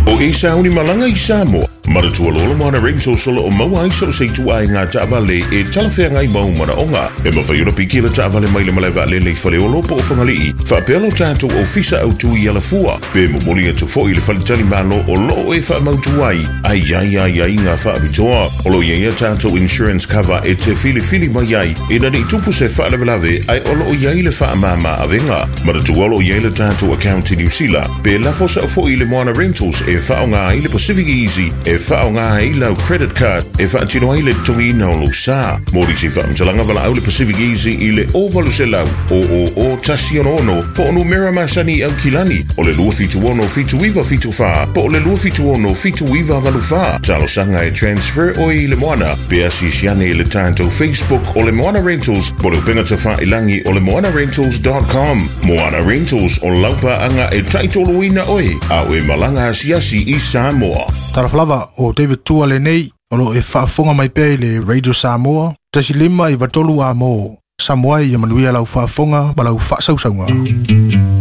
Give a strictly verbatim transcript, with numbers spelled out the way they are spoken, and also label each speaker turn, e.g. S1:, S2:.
S1: O e sauni malanga i Samoa. Maratua lola moana Rentals solo o maua ai so se tu ai ngā taavale e talawhea ngai mau mana onga. E mawhaiura pikila taavale maile malewa le le whale o lopo o whangalii. Whaapelo tātou o fisa au tu i ala fua. Pe mumuli atu fo i le whalitali malo o lo e wha mautu ai. Ai ai ai ai ngā whaabitoa. Olo ia tātou insurance cover e te fili fili mai ai. E nani tupu se whaalewalawe ai olo o iai le wha mama avenga. Maratua olo iai le tātou account i New Zealand. Pe lafo sa fo i le moana Rentals e wha o ngā i le Pacific Easy. E wha o ngā i lau credit card. E wha atino ai le tongi na o lo sa. Mori si wha mtalanga wala au le Pacific Easy i le ovalu se lau. O o o tasi ono ono. Po onu mera masani au kilani. O le lua fitu ono fitu iwa fitu wha. Po o le lua fitu ono fitu iwa valu wha. Talo sanga e transfer o i le moana. Pe asi siane i le tātou Facebook o le Moana Rentals. Po le upenga te wha ilangi o le moana rentals dot com. Moana Rentals o laupa anga e taitolo ina oi. Au e malanga asiasi i Samoa.
S2: Taraflava o David Tuale nei, olo e whaafonga mai pei le Radio Samoa, tasi lima i watolu a mo, Samoa i amanuia lau whaafonga, ma lau whaasausaunga.